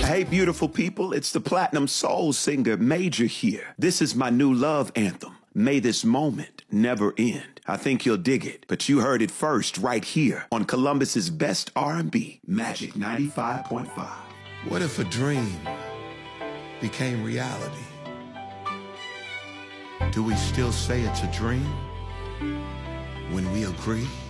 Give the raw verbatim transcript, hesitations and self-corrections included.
Hey, beautiful people, it's the Platinum Soul singer Major here. This is my new love anthem. May this moment never end. I think you'll dig it, but you heard it first right here on Columbus's best R and B, Magic ninety-five point five. What if a dream became reality? Do we still say it's a dream when we agree?